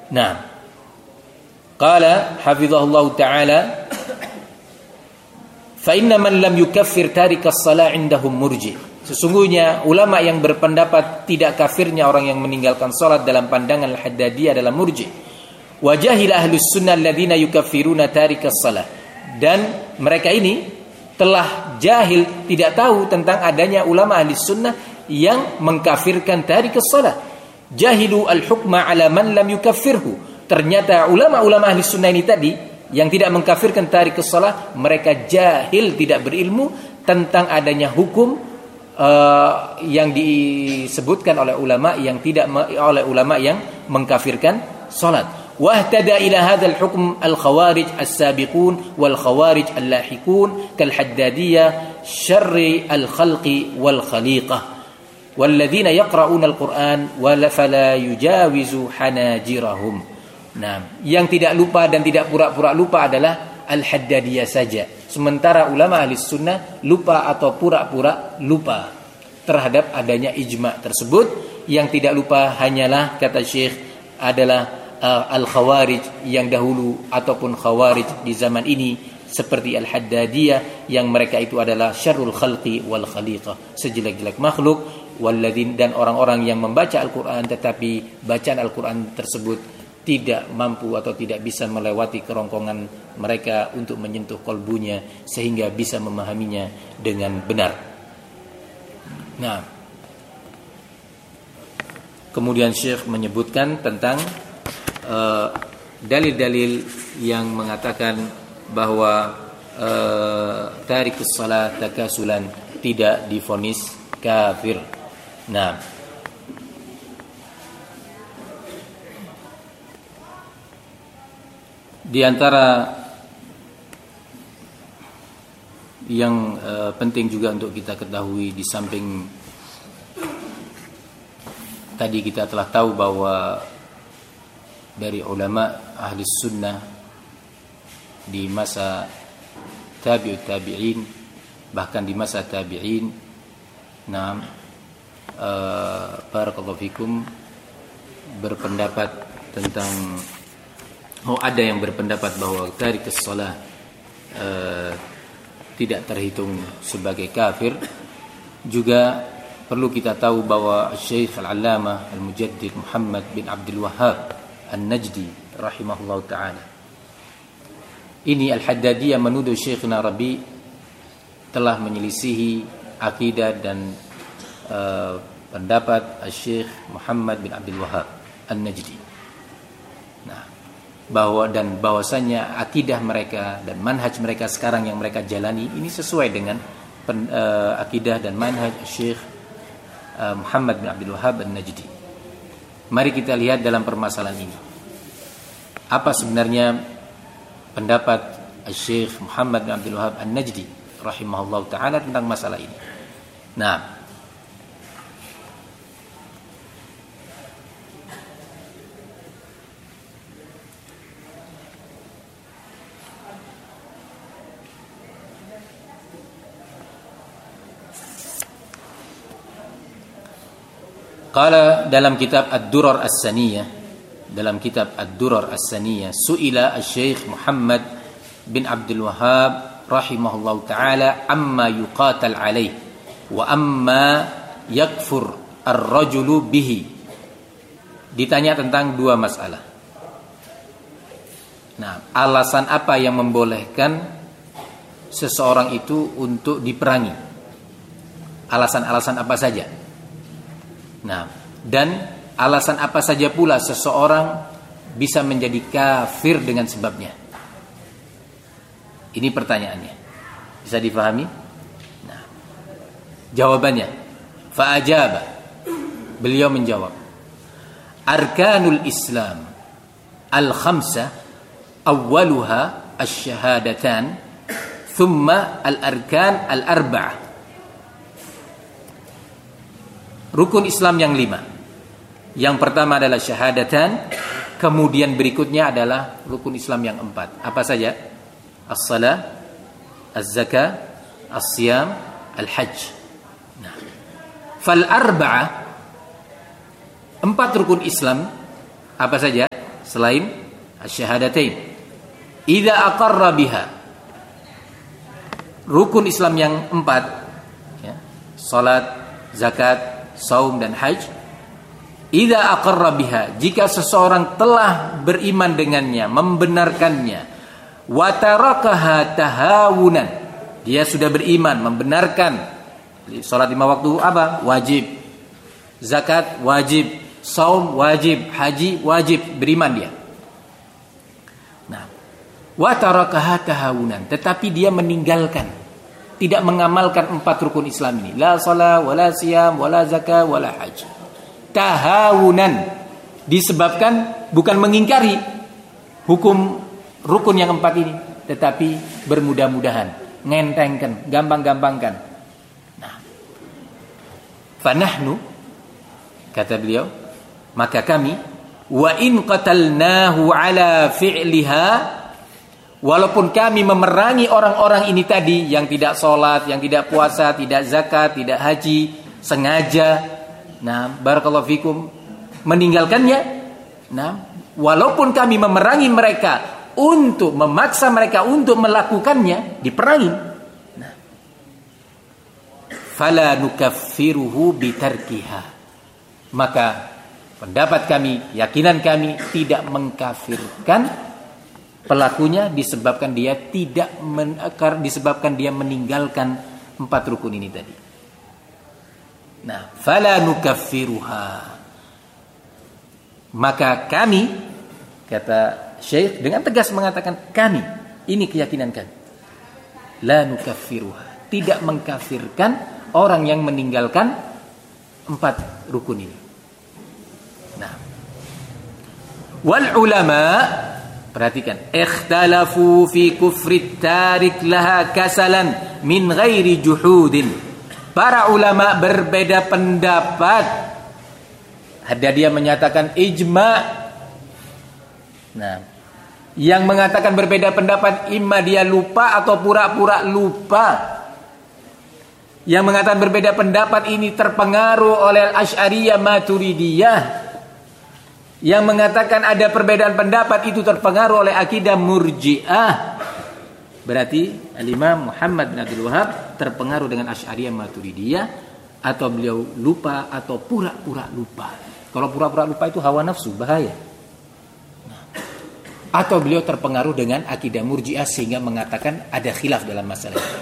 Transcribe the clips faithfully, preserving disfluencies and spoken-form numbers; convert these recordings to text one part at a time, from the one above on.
Nah, qala hafizahullah ta'ala fa inna man lam yukaffir tarikas shalah indahum murji. Sesungguhnya ulama yang berpendapat tidak kafirnya orang yang meninggalkan salat dalam pandangan Al-Haddadiyah adalah murji. Wa jahil ahlus sunnah alladziina yukaffiruna tarikas shalah. Dan mereka ini telah jahil, tidak tahu tentang adanya ulama ahli sunnah yang mengkafirkan tarikas shalah. Jahilu al-hukma ala man lam yukaffirhu. Ternyata ulama-ulama ahli sunnah ini tadi yang tidak mengkafirkan tarikas shalah, mereka jahil, tidak berilmu tentang adanya hukum Uh, yang disebutkan oleh ulama yang tidak oleh ulama yang mengkafirkan salat. Wahtada ila hadzal hukm al-khawarij as-sabiqun wal khawarij al-lahiqun kal haddadiyah syarri al-khalqi wal khaliqah walladzina yaqra'una al-Qur'an wa fala yujawizu hanajirahum. Nah, yang tidak lupa dan tidak pura-pura lupa adalah Al-Haddadiyah saja. Sementara ulama ahli sunnah lupa atau pura-pura lupa terhadap adanya ijma' tersebut. Yang tidak lupa hanyalah, kata Syekh, adalah uh, Al-Khawarij yang dahulu ataupun Khawarij di zaman ini, seperti Al-Haddadiyah yang mereka itu adalah syarrul khalqi wal khaliqah, sejelek-jelek makhluk, walladzin, dan orang-orang yang membaca Al-Qur'an tetapi bacaan Al-Qur'an tersebut tidak mampu atau tidak bisa melewati kerongkongan mereka untuk menyentuh kolbunya sehingga bisa memahaminya dengan benar. Nah, kemudian Syekh menyebutkan tentang uh, dalil-dalil yang mengatakan bahwa uh, tarikus shalah takasulan tidak divonis kafir. Nah, di antara yang uh, penting juga untuk kita ketahui, di samping tadi kita telah tahu bahwa dari ulama ahli sunnah di masa tabi'ut tabi'in, bahkan di masa tabi'in, nah uh, barakallahu fikum, berpendapat tentang Oh, ada yang berpendapat bahwa tarikus shalah uh, tidak terhitung sebagai kafir. Juga perlu kita tahu bahwa Syekh Al-Allamah Al-Mujaddid Muhammad bin Abdul Wahhab An-Najdi rahimahullah ta'ala, ini Al-Haddadiyah menuduh Syekhna Rabi telah menyelisihi akidah dan uh, pendapat Syekh Muhammad bin Abdul Wahhab An-Najdi. Nah, bahwa dan bahwasanya akidah mereka dan manhaj mereka sekarang yang mereka jalani ini sesuai dengan pen, uh, akidah dan manhaj Syekh uh, Muhammad bin Abdul Wahhab An-Najdi. Mari kita lihat dalam permasalahan ini apa sebenarnya pendapat Syekh Muhammad bin Abdul Wahhab An-Najdi rahimahullah ta'ala tentang masalah ini. Nah, qala dalam kitab Ad-Durar As-Saniyah, dalam kitab Ad-Durar As-Saniyah, su'ila Syekh Muhammad bin Abdul Wahhab rahimahullah ta'ala amma yuqatal alaih wa amma yakfur ar-rajulu bihi. Ditanya tentang dua masalah. Nah, alasan apa yang membolehkan seseorang itu untuk diperangi? Alasan-alasan apa saja? Nah, dan alasan apa saja pula seseorang bisa menjadi kafir dengan sebabnya? Ini pertanyaannya. Bisa difahami? Nah, jawabannya, fa'ajaba. Beliau menjawab, arkanul Islam al-khamsah awwaluha asy-syahadatan thumma al-arkan al-arba'ah. Rukun Islam yang lima. Yang pertama adalah syahadatan, kemudian berikutnya adalah rukun Islam yang empat. Apa saja? As-salah, az-zakah, as-siyam, al-hajj. Nah, fal arba'ah, empat rukun Islam apa saja? selain asyhadatain. Idza aqarra biha. Rukun Islam yang empat, ya, salat, zakat, saum dan haji. Idza aqarra biha, jika seseorang telah beriman dengannya, membenarkannya, wa tarakaha tahawunan, dia sudah beriman, membenarkan salat lima waktu apa? Wajib. Zakat wajib, saum wajib, haji wajib, beriman dia. Nah, wa tarakaha tahawunan, tetapi dia meninggalkan, tidak mengamalkan empat rukun Islam ini. La shalah, wala siyam, wala zakah, wala haji. Tahawunan, disebabkan bukan mengingkari hukum rukun yang empat ini, tetapi bermudah-mudahan, ngentengkan, gampang-gampangkan. Nah, fanahnu, kata beliau, maka kami, wa in qatalnahu ala fi'liha, walaupun kami memerangi orang-orang ini tadi yang tidak sholat, yang tidak puasa, tidak zakat, tidak haji, sengaja, nah, barakallahu fikum, meninggalkannya. Nah, walaupun kami memerangi mereka untuk memaksa mereka untuk melakukannya, diperangi. Nah, fala nukaffiruhu bitarkiha. Maka pendapat kami, keyakinan kami tidak mengkafirkan pelakunya disebabkan dia tidak men, disebabkan dia meninggalkan empat rukun ini tadi. Nah, fala nukaffiruha. Maka kami, kata Syekh dengan tegas mengatakan kami, ini keyakinan kami. La nukaffiruha, tidak mengkafirkan orang yang meninggalkan empat rukun ini. Nah, wal ulama, perhatikan, ikhtalafu fi kufri tarik laha kasalan min ghairi juhudin. Para ulama berbeda pendapat. Ada dia menyatakan ijma. Nah, yang mengatakan berbeda pendapat, imma dia lupa atau pura-pura lupa. Yang mengatakan berbeda pendapat ini terpengaruh oleh Asy'ariyah Maturidiyah. Yang mengatakan ada perbedaan pendapat itu terpengaruh oleh akidah Murji'ah. Berarti Al-Imam Muhammad bin Abdul Wahhab terpengaruh dengan Asy'ariyah Maturidiyah, atau beliau lupa atau pura-pura lupa. Kalau pura-pura lupa itu hawa nafsu, bahaya. Nah, atau beliau terpengaruh dengan akidah Murji'ah sehingga mengatakan ada khilaf dalam masalah ini.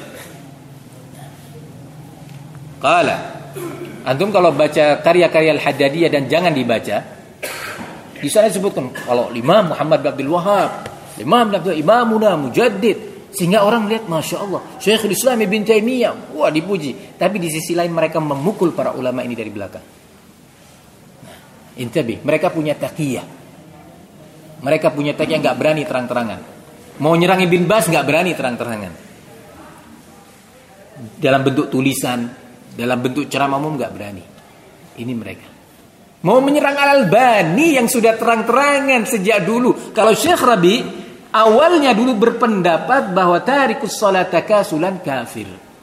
Qala, antum kalau baca karya-karya Al-Haddadiyah, dan jangan dibaca, di sana disebutkan kalau Imam Muhammad bin Abdul Wahhab, Imam bin Abdul Imamuna Mujaddid, sehingga orang melihat Masya Allah Syekhul Islam Ibn Taimiyah, wah dipuji. Tapi di sisi lain mereka memukul para ulama ini dari belakang. Nah, intabi, mereka punya taqiyah. Mereka punya taqiyah, gak berani terang-terangan. Mau nyerang Ibn Baz gak berani terang-terangan. Dalam bentuk tulisan, dalam bentuk ceramah umum gak berani. Ini mereka. Mau menyerang Al-Albani yang sudah terang-terangan sejak dulu. Kalau Syekh Rabi awalnya dulu berpendapat bahwa tarikus shalat takasulan kafir.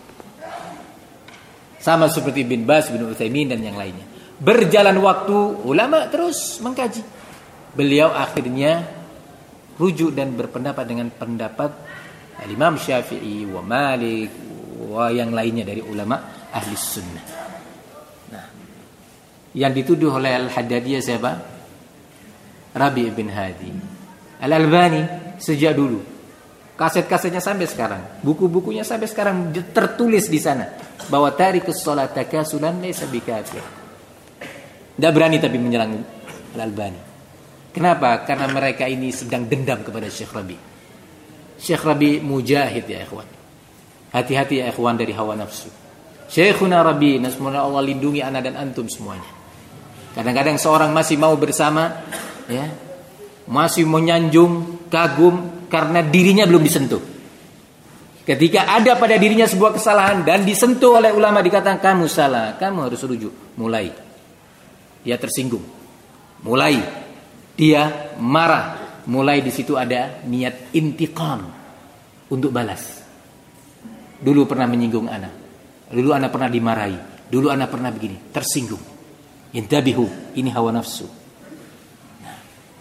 Sama seperti bin Baz, bin Utsaimin dan yang lainnya. Berjalan waktu, ulama terus mengkaji. Beliau akhirnya rujuk dan berpendapat dengan pendapat Imam Syafi'i wa Malik wa yang lainnya dari ulama ahli sunnah. Nah, yang dituduh oleh Al-Haddadiyah siapa? Rabi' bin Hadi. Al-Albani sejak dulu, kaset-kasetnya sampai sekarang, buku-bukunya sampai sekarang tertulis di sana bahwa tarikus shalat takasulan laysa bikafir. Tidak berani tapi menyerang Al-Albani. Kenapa? Karena mereka ini sedang dendam kepada Syekh Rabi. Syekh Rabi mujahid ya ikhwan. Hati-hati ya ikhwan dari hawa nafsu. Syekhuna Rabi, nasmuna Allah lindungi ana dan antum semuanya. Kadang-kadang seorang masih mau bersama, ya, masih menyanjung, kagum karena dirinya belum disentuh. Ketika ada pada dirinya sebuah kesalahan dan disentuh oleh ulama, dikatakan kamu salah, kamu harus rujuk. Mulai dia tersinggung, mulai dia marah, mulai di situ ada niat intiqam untuk balas. Dulu pernah menyinggung ana, dulu ana pernah dimarahi, dulu ana pernah begini, tersinggung. Intabihu, ini hawa nafsu. Nah,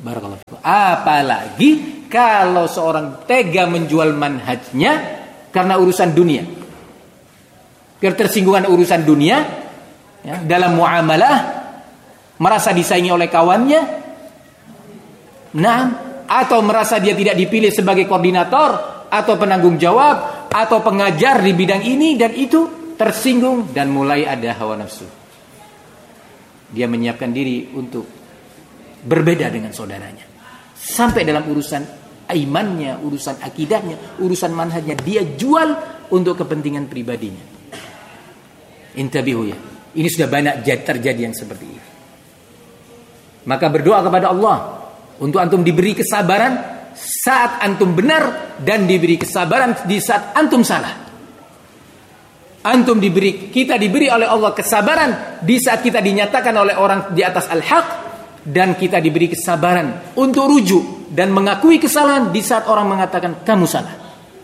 Barakallahu fikum. Apalagi kalau seorang tega menjual manhajnya karena urusan dunia. Ketersinggungan urusan dunia, ya, dalam muamalah, merasa disaingi oleh kawannya, nah, atau merasa dia tidak dipilih sebagai koordinator atau penanggung jawab atau pengajar di bidang ini dan itu, tersinggung dan mulai ada hawa nafsu. Dia menyiapkan diri untuk berbeda dengan saudaranya. Sampai dalam urusan imannya, urusan akidahnya, urusan manhajnya dia jual untuk kepentingan pribadinya. Intabihu ya. Ini sudah banyak terjadi yang seperti ini. Maka berdoa kepada Allah untuk antum diberi kesabaran saat antum benar dan diberi kesabaran di saat antum salah. Antum diberi, kita diberi oleh Allah kesabaran di saat kita dinyatakan oleh orang di atas al-haq, dan kita diberi kesabaran untuk rujuk dan mengakui kesalahan di saat orang mengatakan kamu salah.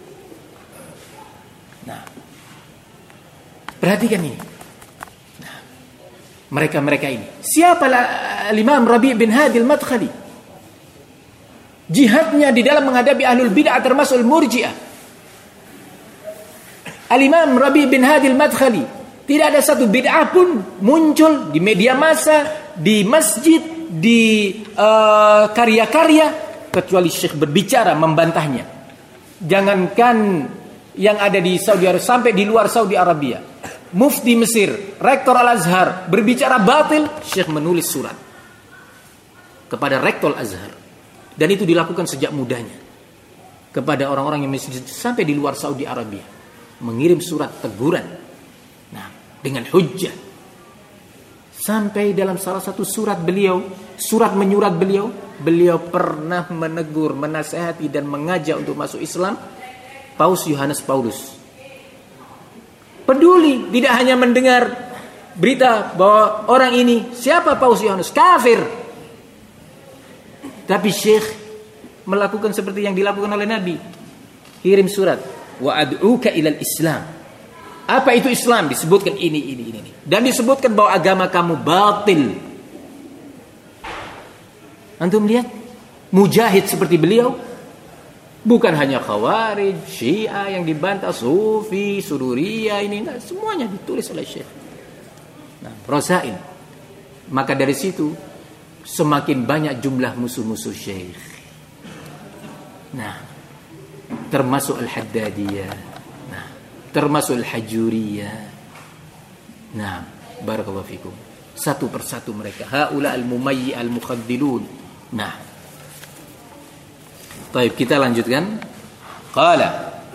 Nah, perhatikan ini. Nah, mereka-mereka ini. Siapa Imam Rabi' bin Hadi al-Madkhali? Jihadnya di dalam menghadapi ahlul bid'ah termasuk al-murji'ah. Al-Imam Rabi' bin Hadi al-Madkhali, tidak ada satu bid'ah pun muncul di media massa, di masjid, di uh, karya-karya, kecuali Syekh berbicara membantahnya. Jangankan yang ada di Saudi Arabia, sampai di luar Saudi Arabia, Mufti Mesir, Rektor Al-Azhar berbicara batil, Syekh menulis surat kepada Rektor Al-Azhar, dan itu dilakukan sejak mudanya kepada orang-orang yang masih sampai di luar Saudi Arabia, mengirim surat teguran, nah, dengan hujjah. Sampai dalam salah satu surat beliau, surat menyurat beliau, beliau pernah menegur, menasihati dan mengajak untuk masuk Islam Paus Yohanes Paulus. Peduli, tidak hanya mendengar berita bahwa orang ini, siapa Paus Yohanes, kafir, tapi Syekh melakukan seperti yang dilakukan oleh Nabi, kirim surat, wa ad'uka ilal Islam. Apa itu Islam? Disebutkan ini, ini, ini. Dan disebutkan bahwa agama kamu batil. Antum lihat, mujahid seperti beliau, bukan hanya Khawarij, Syiah yang dibantah, Sufi, Sururiyah, ini enggak, semuanya ditulis oleh Syekh. Nah, Rosain. Maka dari situ semakin banyak jumlah musuh-musuh Syekh. Nah, termasuk Al-Haddadiyah, nah, termasuk Al-Hajuriyah. Nah, barakallahu fikum. Satu persatu mereka, haula al-mumayyi al-mukhaddilun. Nah, baik, kita lanjutkan. Qala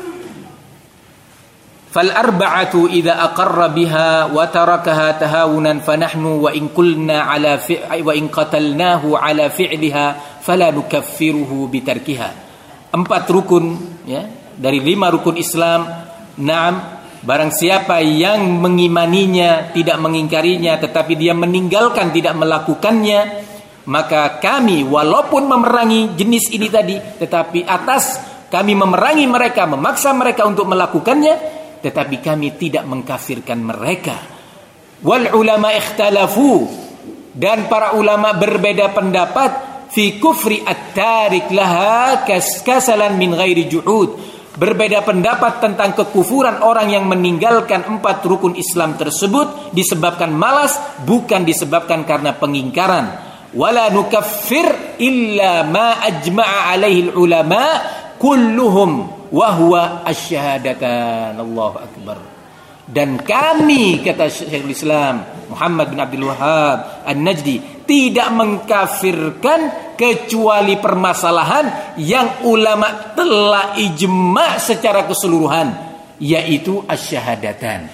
fal arba'atu idza aqarra biha wa tarakaha tahawunan fa nahnu wa in qulna ala fi'i wa in qatalnahu ala fi'liha fala nukaffiruhu bitarkiha. Empat rukun, ya, dari lima rukun Islam. Naam, barang siapa yang mengimaninya, tidak mengingkarinya, tetapi dia meninggalkan, tidak melakukannya, maka kami walaupun memerangi jenis ini tadi, tetapi atas kami memerangi mereka, memaksa mereka untuk melakukannya, tetapi kami tidak mengkafirkan mereka. Wal ulama ikhtalafu, dan para ulama berbeda pendapat, fi kufri at-tarik laha kasalan min ghairi juhud. Berbeda pendapat tentang kekufuran orang yang meninggalkan empat rukun Islam tersebut disebabkan malas, bukan disebabkan karena pengingkaran. Wala nukaffir illa ma ajma'a alaihi ulama kulluhum wa huwa asyhadatan. Allahu akbar. Dan kami, kata Syekhul Islam Muhammad bin Abdul Wahhab An-Najdi, tidak mengkafirkan kecuali permasalahan yang ulama telah ijma' secara keseluruhan, yaitu asyhadatan.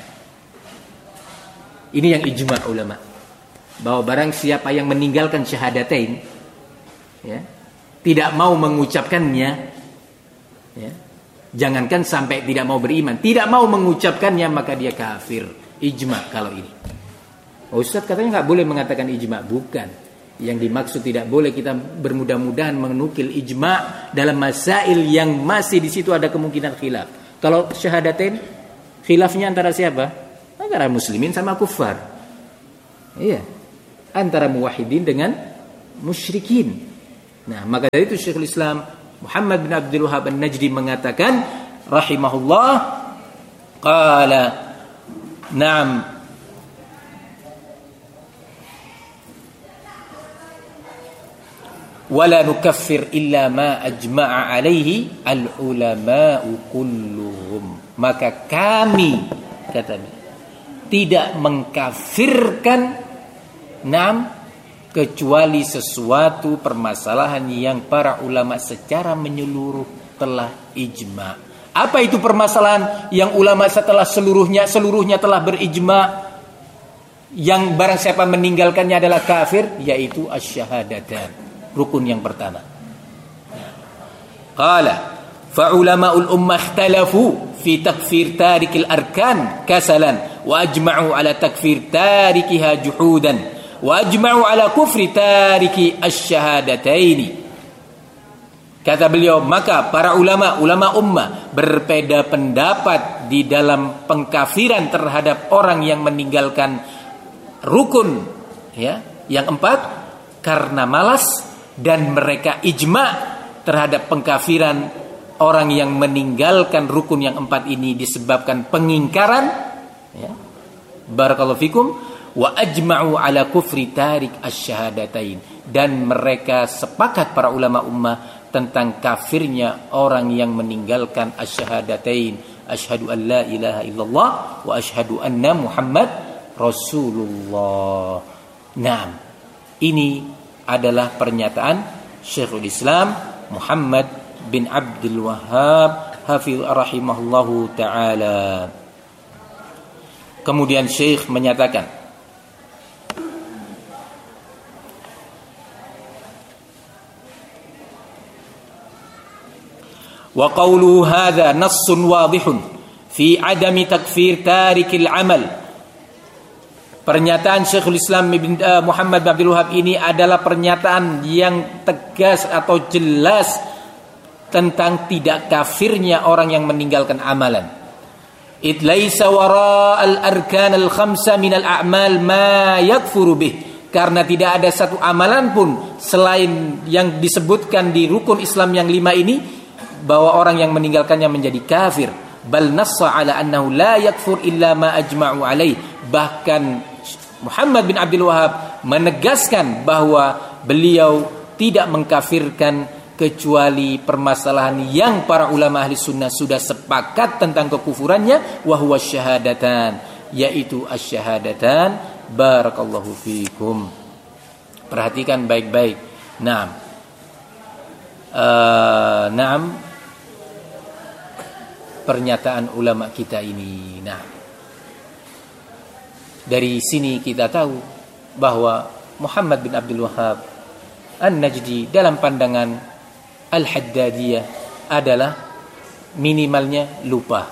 Ini yang ijma' ulama, bahwa barang siapa yang meninggalkan syahadatain, ya, tidak mau mengucapkannya, ya, jangankan sampai tidak mau beriman, tidak mau mengucapkannya, maka dia kafir. Ijma' kalau ini. Oh, Ustaz katanya nggak boleh mengatakan ijma'. Bukan. Yang dimaksud tidak boleh kita bermudah-mudahan menukil ijma' dalam masail yang masih di situ ada kemungkinan khilaf. Kalau syahadatain, khilafnya antara siapa? Antara muslimin sama kuffar. Iya. Antara muwahhidin dengan musyrikin. Nah, maka dari itu Syekhul Islam Muhammad bin Abdul Wahhab An-Najdi mengatakan rahimahullah, qala na'am wala nukaffir illa ma ajma'a alaihi al-ulama'u kulluhum. Maka kami, katanya, tidak mengkafirkan enam kecuali sesuatu permasalahan yang para ulama secara menyeluruh telah ijma. Apa itu permasalahan yang ulama setelah seluruhnya seluruhnya telah berijma, yang barang siapa meninggalkannya adalah kafir, yaitu asyhadatan, rukun yang pertama. Qala fa ulama'ul ummah ikhtalafu fi takfir tarikil arkan kasalan wa ajma'u ala takfir tarikiha juhudan wa ajma'u ala kufri tariki asyhadataini. Kata beliau, maka para ulama ulama ummah berbeda pendapat di dalam pengkafiran terhadap orang yang meninggalkan rukun, ya, yang empat karena malas, dan mereka ijma terhadap pengkafiran orang yang meninggalkan rukun yang empat ini disebabkan pengingkaran, ya. Barakallahu fikum. Wa ajma'u ala kufri tarik asyhadatain, dan mereka sepakat para ulama ummah tentang kafirnya orang yang meninggalkan asyhadatain, asyhadu an la ilaha illallah wa asyhadu anna Muhammad Rasulullah. Nah, ini adalah pernyataan Syekhul Islam Muhammad bin Abdul Wahhab hafiz rahimahullahu taala. Kemudian Syekh menyatakan, wa qawlu hadha nassun wadihun fi adami takfir tarikil amal. Pernyataan Syekhul Islam uh, Muhammad bin Abdul Wahhab ini adalah pernyataan yang tegas atau jelas tentang tidak kafirnya orang yang meninggalkan amalan. It laisa wara al-arkan al-khamsa min al-a'mal ma yakfuru bih. Karena tidak ada satu amalan pun selain yang disebutkan di rukun Islam yang lima ini bahwa orang yang meninggalkannya menjadi kafir. Bal nassa ala annahu la yakfur illa ma ajma'u alaih. Bahkan Muhammad bin Abdul Wahhab menegaskan bahwa beliau tidak mengkafirkan kecuali permasalahan yang para ulama ahli sunnah sudah sepakat tentang kekufurannya, wa huwa syahadatan, yaitu asyhadatan. Barakallahu fikum. Perhatikan baik-baik. Naam. Uh, naam. Pernyataan ulama kita ini. Nah, dari sini kita tahu bahwa Muhammad bin Abdul Wahhab An-Najdi dalam pandangan Al-Haddadiyah adalah minimalnya lupa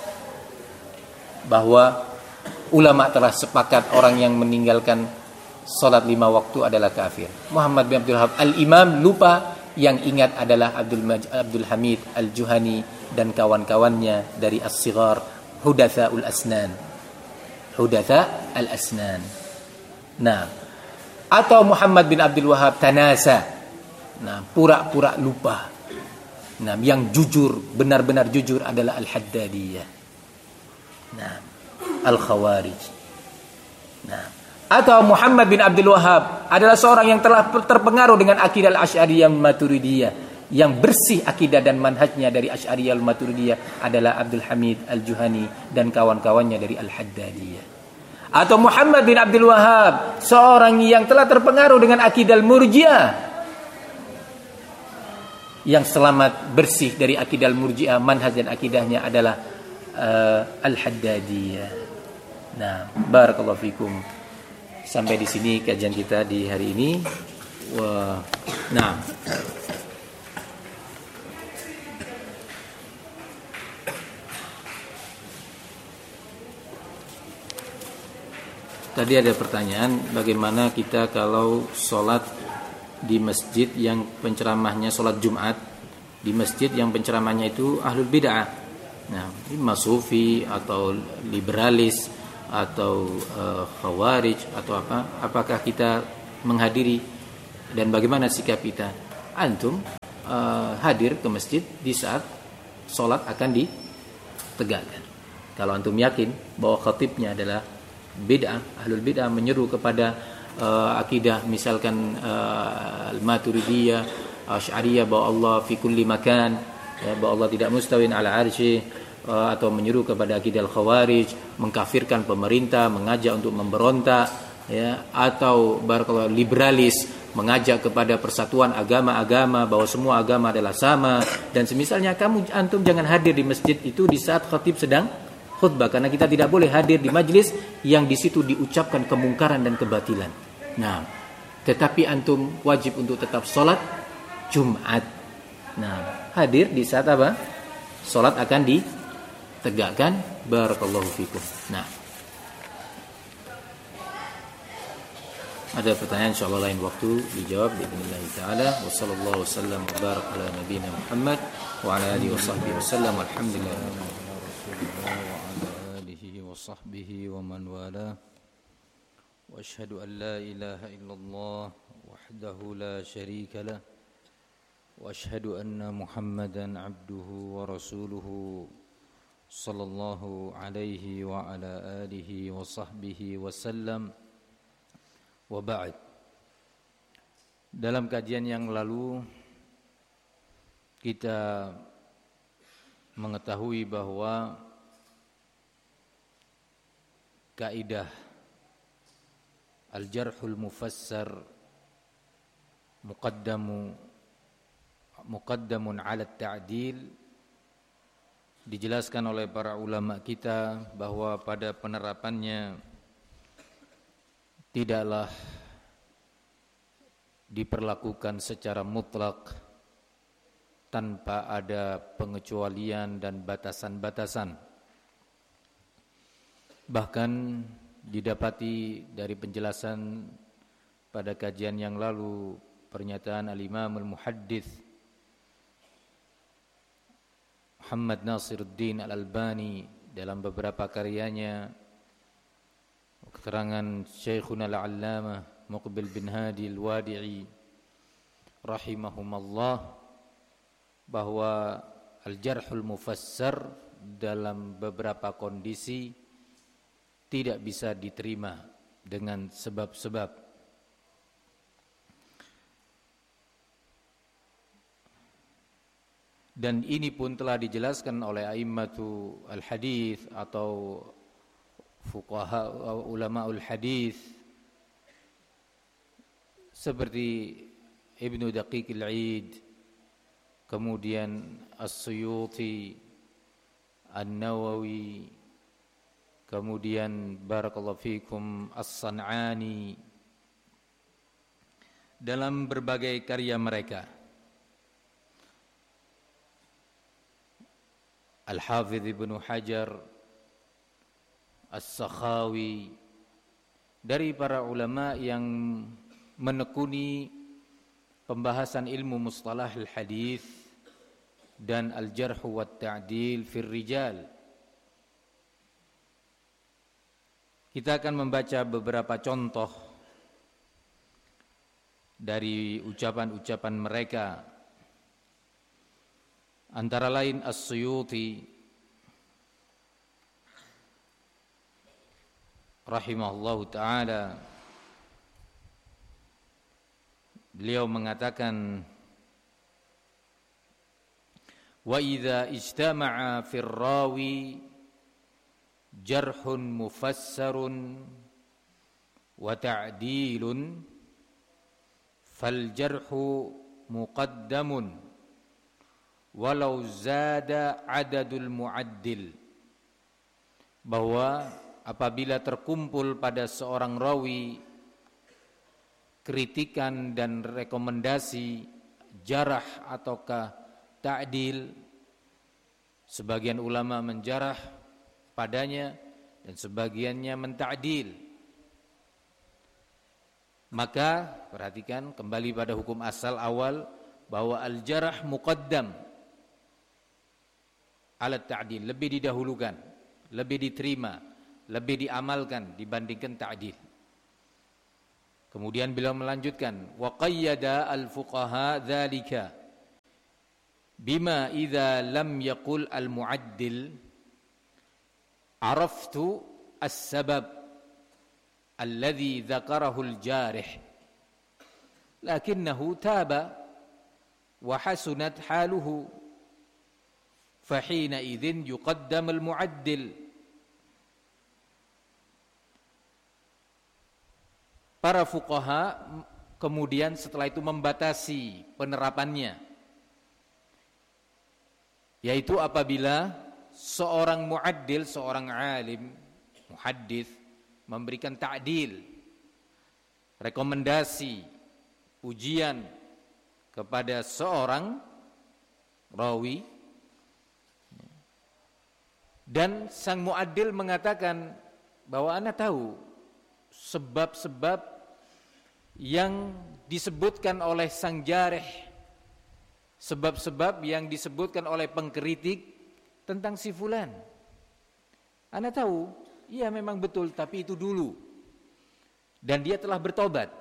bahwa ulama telah sepakat orang yang meninggalkan salat lima waktu adalah kafir. Muhammad bin Abdul Wahhab Al-Imam lupa, yang ingat adalah Abdul Maj- Abdul Hamid Al-Juhani dan kawan-kawannya dari As-Sighar, Hudatsaul Asnan. Hudatsa al-Asnan. Nah, atau Muhammad bin Abdul Wahhab Tanasa. Nah, pura-pura lupa. Nah, yang jujur, benar-benar jujur adalah Al-Haddadiyah. Nah, Al-Khawarij. Nah, atau Muhammad bin Abdul Wahhab adalah seorang yang telah terpengaruh dengan akidah Al-Asy'ariyah Maturidiyah. Yang bersih akidah dan manhajnya dari Asy'ariyah Maturidiyah adalah Abdul Hamid Al-Juhani dan kawan-kawannya dari Al-Haddadiyah. Atau Muhammad bin Abdul Wahhab, seorang yang telah terpengaruh dengan akidah Al-Murji'ah, yang selamat bersih dari akidah Al-Murji'ah, manhaj dan akidahnya adalah uh, Al-Haddadiyah. Nah, barakallahu fikum. Sampai di sini kajian kita di hari ini. Wah, nah. Tadi ada pertanyaan, bagaimana kita kalau sholat di masjid yang penceramahnya sholat Jumat, di masjid yang penceramahnya itu ahlul bid'ah, nah, masufi atau liberalis atau uh, khawarij atau apa, apakah kita menghadiri dan bagaimana sikap kita? antum uh, hadir ke masjid di saat sholat akan ditegakkan. Kalau antum yakin bahwa khatibnya adalah bid'ah, ahlul bid'ah menyeru kepada uh, akidah misalkan uh, al-Maturidiyah, Asy'ariyah bahwa Allah fi kulli makan, ya, bahwa Allah tidak mustawin ala arsy, uh, atau menyeru kepada akidah al-Khawarij, mengkafirkan pemerintah, mengajak untuk memberontak, ya, atau barakallahu liberalis, mengajak kepada persatuan agama-agama bahwa semua agama adalah sama dan semisalnya, kamu antum jangan hadir di masjid itu di saat khatib sedang khutbah, karena kita tidak boleh hadir di majlis yang di situ diucapkan kemungkaran dan kebatilan. Nah, tetapi antum wajib untuk tetap sholat Jumat. Nah, hadir di saat apa? Sholat akan ditegakkan. Barakallahu fikum. Nah, ada pertanyaan insyaallah lain waktu dijawab biidznillah taala. Wassallallahu wasallam wa barak ala nabiyyina Muhammad wa ala alihi washabbihi wasallam. Alhamdulillah wa ala alihi washabbihi wa man wala. Wa asyhadu an la ilaha illallah wahdahu la syarika lah. Wa asyhadu anna Muhammadan abduhu wa rasuluhu sallallahu alaihi wa ala alihi washabbihi wasallam. Wa ba'd. Dalam kajian yang lalu kita mengetahui bahwa kaidah al-jarhul mufassar muqaddamu muqaddamun 'ala at-ta'dil dijelaskan oleh para ulama kita bahwa pada penerapannya tidaklah diperlakukan secara mutlak tanpa ada pengecualian dan batasan-batasan. Bahkan didapati dari penjelasan pada kajian yang lalu pernyataan al-Imam al-Muhaddits Muhammad Nasiruddin Al-Albani dalam beberapa karyanya, keterangan Syekhuna al-Allamah Muqbil bin Hadi al-Wadi'i rahimahumallah bahwa al-jarhul mufassar dalam beberapa kondisi tidak bisa diterima dengan sebab-sebab. Dan ini pun telah dijelaskan oleh a'immatu al-hadits atau fuqaha ulamaul hadis seperti Ibnu Daqiq al-Eid, kemudian As-Suyuti, An-Nawawi, kemudian barakallahu fikum As-San'ani dalam berbagai karya mereka. Al-Hafidz Ibnu Hajar, As-Sakhawi, dari para ulama yang menekuni pembahasan ilmu mustalah al-hadis dan al-jarh wa ta'dil fil rijal. Kita akan membaca beberapa contoh dari ucapan-ucapan mereka, antara lain As-Suyuti rahimahullahu ta'ala, beliau mengatakan, wa idza ijtama'a fir rawi jarhun mufassarun wa ta'dilun fal jarhu muqaddamun walau zada adadul mu'addil, bahwa apabila terkumpul pada seorang rawi kritikan dan rekomendasi jarah ataukah ta'dil, sebagian ulama menjarah padanya dan sebagiannya menta'dil, maka perhatikan kembali pada hukum asal awal bahwa al-jarah muqaddam ala ta'dil, lebih didahulukan, lebih diterima, lebih diamalkan dibandingkan ta'dil. Kemudian beliau melanjutkan, wa qayyada al-fuqaha dzalika bima idza lam yaqul al-mu'addil araftu as-sabab alladhi dzakarahu al-jarih lakinnahu taba wa hasunat haluhu fahina idzin yuqaddam al-mu'addil. Para fuqaha kemudian setelah itu membatasi penerapannya, yaitu apabila seorang muaddil, seorang alim, muhaddits memberikan ta'dil, rekomendasi, ujian kepada seorang rawi, dan sang muaddil mengatakan bahwa ana tahu sebab-sebab yang disebutkan oleh sang jarih, sebab-sebab yang disebutkan oleh pengkritik tentang si fulan. Ana tahu, iya memang betul, tapi itu dulu. Dan dia telah bertobat.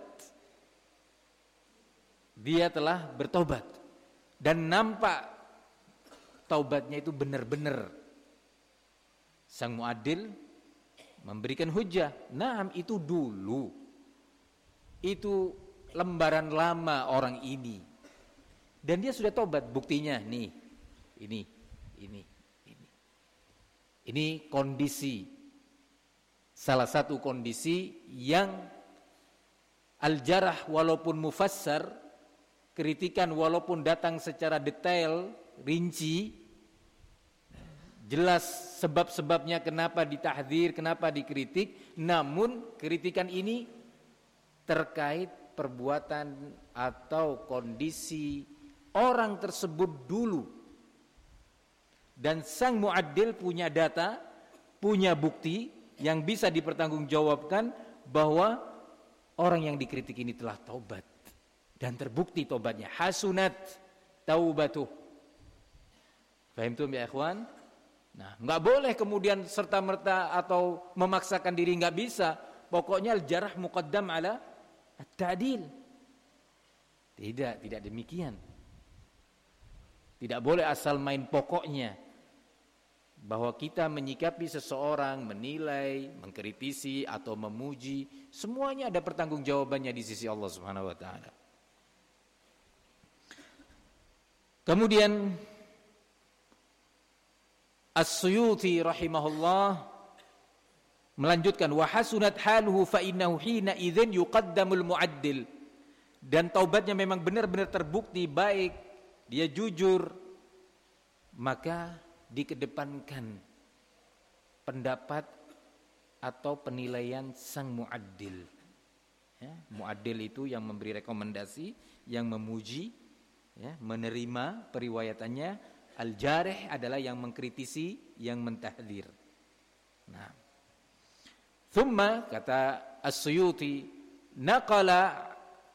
Dia telah bertobat. Dan nampak taubatnya itu benar-benar. Sang muadil memberikan hujjah, naam itu dulu, itu lembaran lama orang ini, dan dia sudah tobat. Buktinya nih, ini, ini, ini, ini kondisi, salah satu kondisi yang al-jarah walaupun mufassar, kritikan walaupun datang secara detail, rinci, jelas sebab-sebabnya kenapa ditahdzir, kenapa dikritik, namun kritikan ini terkait perbuatan atau kondisi orang tersebut dulu. Dan sang muaddil punya data, punya bukti yang bisa dipertanggungjawabkan bahwa orang yang dikritik ini telah taubat dan terbukti taubatnya. Hasunat taubatuh. Fahimtum ya ikhwan? Nah, nggak boleh kemudian serta-merta atau memaksakan diri, nggak bisa. Pokoknya al-jarh muqaddam ala at-ta'dil. Tidak, tidak demikian. Tidak boleh asal main pokoknya. Bahwa kita menyikapi seseorang, menilai, mengkritisi atau memuji, semuanya ada pertanggungjawabannya di sisi Allah Subhanahu wa taala. Kemudian As-Suyuti rahimahullah melanjutkan, wa hasunat haluhu fa innahu hina idzin yuqaddamul muaddil. Dan taubatnya memang benar-benar terbukti baik, dia jujur, maka dikedepankan pendapat atau penilaian sang muaddil. Ya, muaddil itu yang memberi rekomendasi, yang memuji, ya, menerima periwayatannya. Al-jarih adalah yang mengkritisi, yang mentahdzir. Nah, thumma kata As-Suyuti, naqala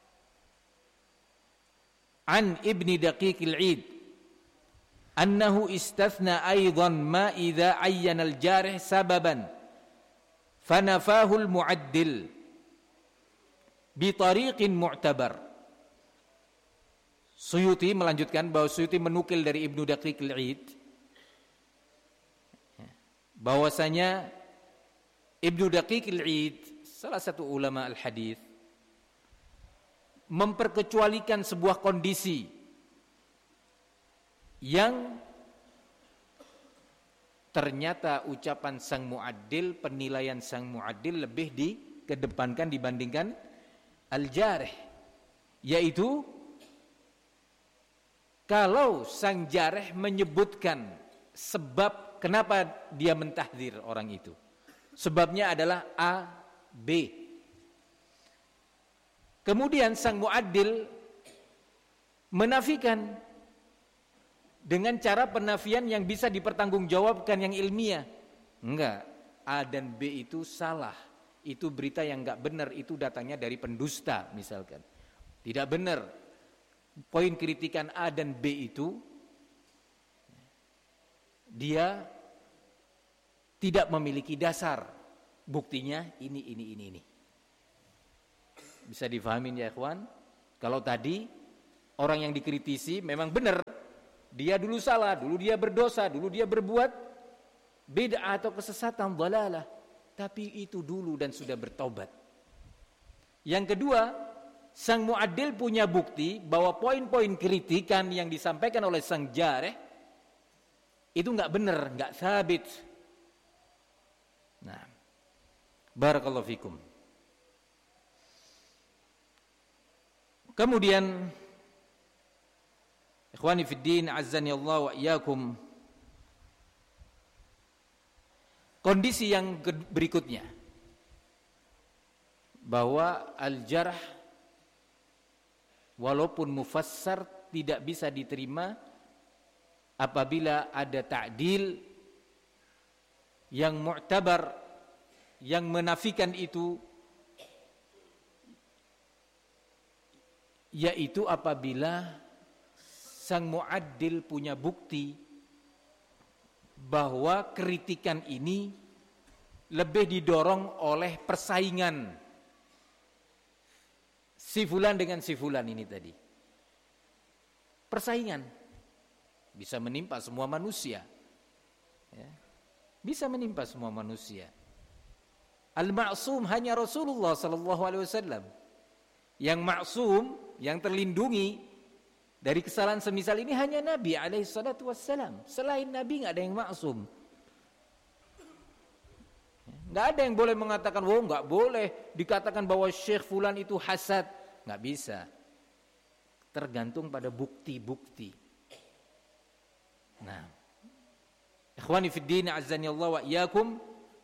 an Ibni Daqiq al-Id annahu istathna aidan ma idza ayyana al-jarih sababan fanafahu al-mu'addil bi tariqin mu'tabar. Suyuti melanjutkan bahwa Suyuti menukil dari Ibnu Daqiq al-Id bahwasanya Ibnu Daqiq al-Id, salah satu ulama al-hadis, memperkecualikan sebuah kondisi yang ternyata ucapan sang muaddil, penilaian sang muaddil lebih dikedepankan dibandingkan al-jarih, yaitu kalau sang jarih menyebutkan sebab kenapa dia mentahdzir orang itu, sebabnya adalah A, B. Kemudian sang muaddil menafikan dengan cara penafian yang bisa dipertanggungjawabkan, yang ilmiah. Enggak, A dan B itu salah, itu berita yang enggak benar, itu datangnya dari pendusta misalkan. Tidak benar. Poin kritikan A dan B itu dia tidak memiliki dasar. Buktinya ini, ini, ini, ini. Bisa difahamin ya ikhwan? Kalau tadi orang yang dikritisi memang benar, dia dulu salah, dulu dia berdosa, dulu dia berbuat bid'ah atau kesesatan, dhalalah, tapi itu dulu dan sudah bertobat. Yang kedua, sang mu'addil punya bukti bahwa poin-poin kritikan yang disampaikan oleh sang jarih itu enggak benar, enggak sabit. Nah, barakallahu fikum. Kemudian ikhwani fid din, azzani Allah wa iyyakum, kondisi yang berikutnya bahwa al-jarh walaupun mufassar tidak bisa diterima apabila ada ta'dil yang mu'tabar yang menafikan itu, yaitu apabila sang mu'addil punya bukti bahwa kritikan ini lebih didorong oleh persaingan si fulan dengan si fulan ini tadi. Persaingan bisa menimpa semua manusia, ya. Bisa menimpa semua manusia. Al-ma'sum hanya Rasulullah sallallahu alaihi wasallam. Yang maksum, yang terlindungi dari kesalahan semisal ini hanya Nabi alaihi salatu wassalam. Selain Nabi enggak ada yang maksum. Enggak ada yang boleh mengatakan, "Oh, enggak boleh dikatakan bahwa Syekh fulan itu hasad." Enggak bisa. Tergantung pada bukti-bukti. Nah, ikhwani fid din, azzani Allah wa iyyakum,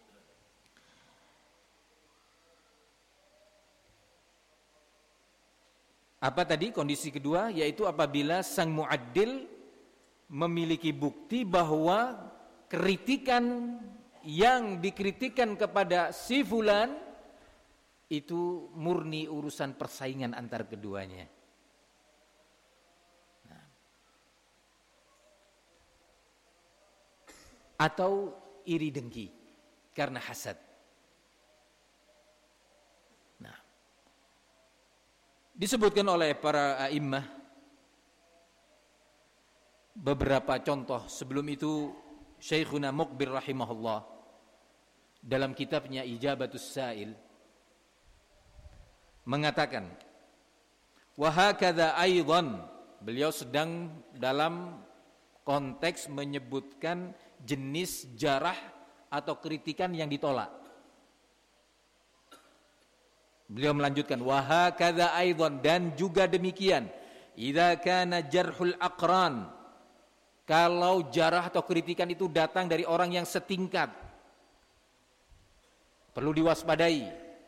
apa tadi kondisi kedua, yaitu apabila sang mu'addil memiliki bukti bahwa kritikan yang dikritikan kepada si fulan itu murni urusan persaingan antar keduanya. Nah. Atau iri dengki karena hasad. Nah, disebutkan oleh para a'immah beberapa contoh. Sebelum itu Syekhuna Muqbil rahimahullah dalam kitabnya Ijabatus Sa'il mengatakan, wa hakadha aidan, beliau sedang dalam konteks menyebutkan jenis jarah atau kritikan yang ditolak. Beliau melanjutkan, wa hakadha aidan, dan juga demikian, idza kana jarhul aqran, kalau jarah atau kritikan itu datang dari orang yang setingkat, perlu diwaspadai.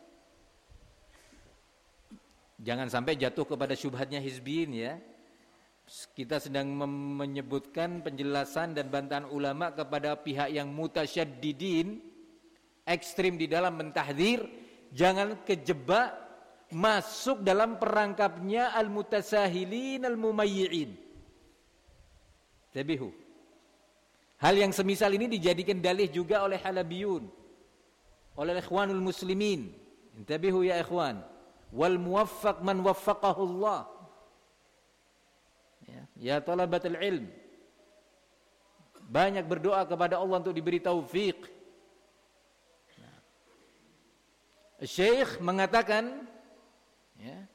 Jangan sampai jatuh kepada syubhatnya hizbiyin ya. Kita sedang menyebutkan penjelasan dan bantahan ulama kepada pihak yang mutasyaddidin, ekstrim di dalam mentahdzir. Jangan kejebak masuk dalam perangkapnya al-mutasahilin al-mumayyi'in. Tabihu. Hal yang semisal ini dijadikan dalih juga oleh halabiyun, oleh ikhwanul muslimin. Intabihu ya ikhwan. Wal muwaffaq man waffaqahu Allah. Ya, ya talabatul ilm. Banyak berdoa kepada Allah untuk diberi taufik. Nah. Syekh mengatakan, ya,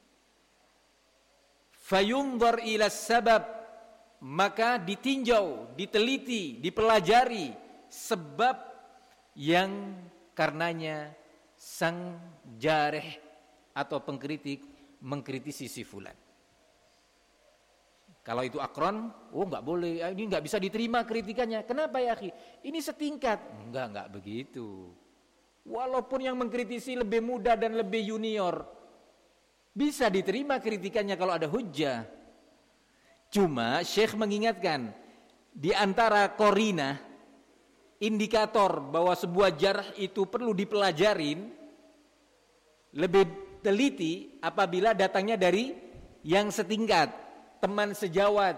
fayunzar ila sabab, maka ditinjau, diteliti, dipelajari sebab yang karenanya sang jarih atau pengkritik mengkritisi si fulan. Kalau itu akron, oh enggak boleh, ini enggak bisa diterima kritikannya. Kenapa ya akhi? Ini setingkat. Enggak, enggak begitu. Walaupun yang mengkritisi lebih muda dan lebih junior, bisa diterima kritikannya kalau ada hujjah. Cuma Syekh mengingatkan, di antara korina, indikator bahwa sebuah jarh itu perlu dipelajarin lebih teliti apabila datangnya dari yang setingkat, teman sejawat.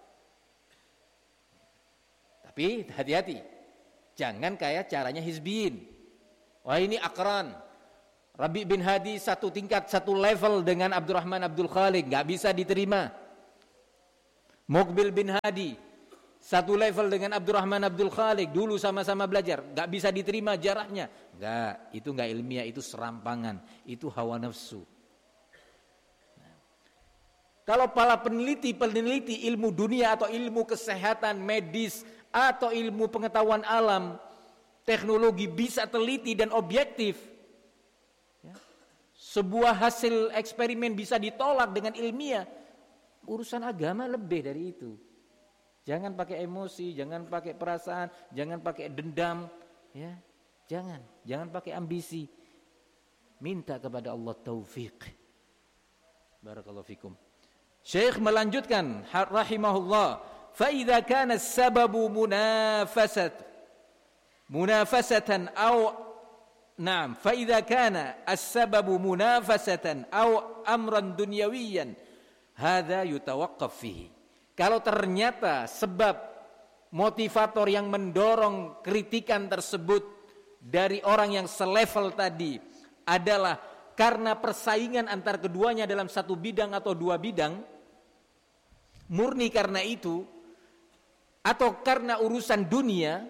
Tapi hati-hati, jangan kayak caranya hizbiyin. Wah ini akran, Rabi' bin Hadi satu tingkat, satu level dengan Abdurrahman Abdul Khaliq, nggak bisa diterima. Muqbil bin Hadi satu level dengan Abdurrahman Abdul Khaliq, dulu sama-sama belajar, nggak bisa diterima jarahnya. Nggak, itu nggak ilmiah, itu serampangan, itu hawa nafsu. Nah, kalau para peneliti-peneliti ilmu dunia atau ilmu kesehatan medis atau ilmu pengetahuan alam, teknologi bisa teliti dan objektif, ya, sebuah hasil eksperimen bisa ditolak dengan ilmiah, urusan agama lebih dari itu. Jangan pakai emosi, jangan pakai perasaan, jangan pakai dendam, ya. Jangan, jangan pakai ambisi. Minta kepada Allah taufik. Barakallahu fikum. Syekh melanjutkan rahimahullah, fa idza kana as-sababu munafasat munafasatan aw na'am fa idza kana as-sababu munafasatan aw amran dunyawiyan hadza yutawaqqaf fihi. Kalau ternyata sebab motivator yang mendorong kritikan tersebut dari orang yang selevel tadi adalah karena persaingan antar keduanya dalam satu bidang atau dua bidang, murni karena itu, atau karena urusan dunia,